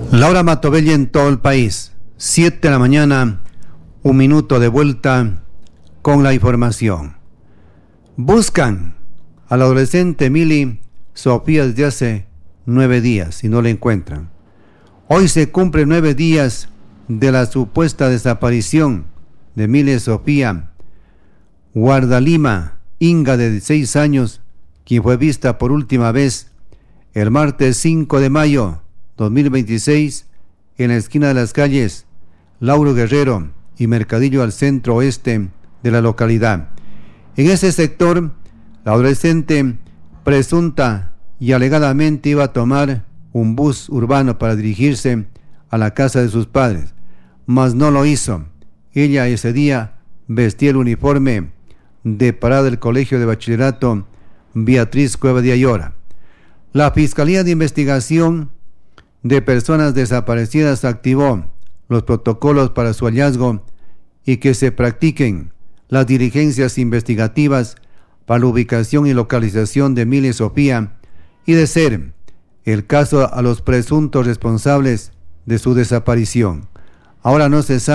Laura Matobelle en todo el país. 7 de la mañana, un minuto de vuelta con la información. Buscan a la adolescente Mili Sofía desde hace 9 días y no la encuentran. Hoy se cumplen 9 días de la supuesta desaparición de Mili Sofía Guardalima Inga, de 16 años, quien fue vista por última vez el martes 5 de mayo 2026 en la esquina de las calles Lauro Guerrero y Mercadillo al centro oeste de la localidad. En ese sector, la adolescente presunta y alegadamente iba a tomar un bus urbano para dirigirse a la casa de sus padres, mas no lo hizo. Ella ese día vestía el uniforme de parada del Colegio de Bachillerato Beatriz Cueva de Ayora. La Fiscalía de Investigación de Personas Desaparecidas activó los protocolos para su hallazgo y que se practiquen las diligencias investigativas para la ubicación y localización de Mili Sofía y, de ser el caso, a los presuntos responsables de su desaparición. Ahora no se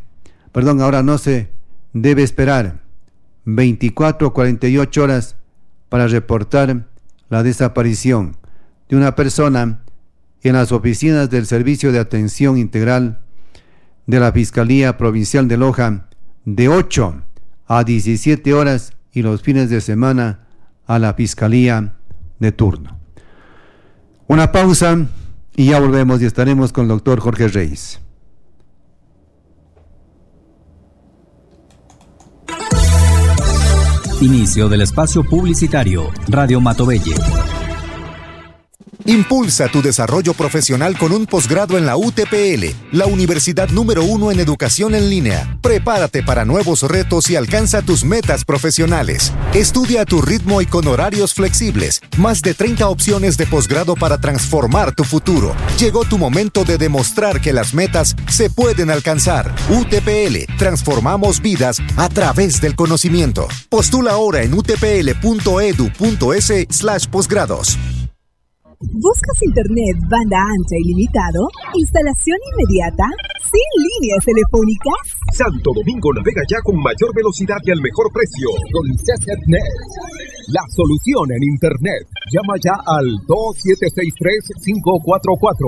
debe esperar 24 o 48 horas para reportar la desaparición de una persona en las oficinas del Servicio de Atención Integral de la Fiscalía Provincial de Loja, de 8 a 17 horas y los fines de semana a la Fiscalía de turno. Una pausa y ya volvemos y estaremos con el doctor Jorge Reyes. Inicio del espacio publicitario. Radio Matobelle. Impulsa tu desarrollo profesional con un posgrado en la UTPL, la universidad número 1 en educación en línea. Prepárate para nuevos retos y alcanza tus metas profesionales. Estudia a tu ritmo y con horarios flexibles. Más de 30 opciones de posgrado para transformar tu futuro. Llegó tu momento de demostrar que las metas se pueden alcanzar. UTPL, transformamos vidas a través del conocimiento. Postula ahora en utpl.edu.es/posgrados. ¿Buscas internet banda ancha ilimitado? ¿Instalación inmediata? ¿Sin líneas telefónicas? Santo Domingo navega ya con mayor velocidad y al mejor precio. Con CCNet, la solución en internet. Llama ya al 2763-544.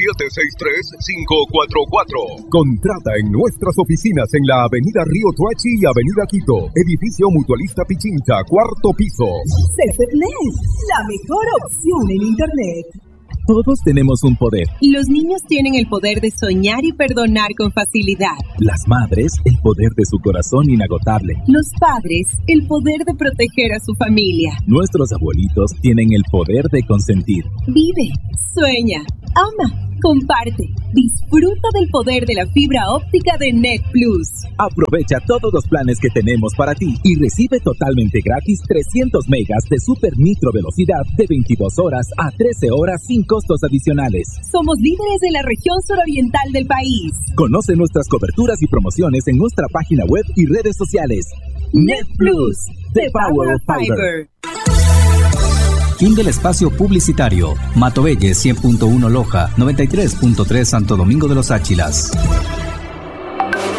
2763-544. Contrata en nuestras oficinas en la avenida Río Tuachi y avenida Quito. Edificio Mutualista Pichincha, 4º piso. CCNet, la mejor opción en internet. Todos tenemos un poder. Los niños tienen el poder de soñar y perdonar con facilidad. Las madres, el poder de su corazón inagotable. Los padres, el poder de proteger a su familia. Nuestros abuelitos tienen el poder de consentir. Vive, sueña, ama, comparte. Disfruta del poder de la fibra óptica de Net Plus. Aprovecha todos los planes que tenemos para ti y recibe totalmente gratis 300 megas de super micro velocidad de 22 horas a 13 horas sin costos adicionales. Somos líderes en la región suroriental del país. Conoce nuestras coberturas y promociones en nuestra página web y redes sociales. Net Plus, the power of fiber. Fin del espacio publicitario. Matobelle 100.1 Loja, 93.3 Santo Domingo de los Áchilas.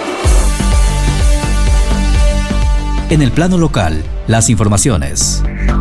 En el plano local, las informaciones.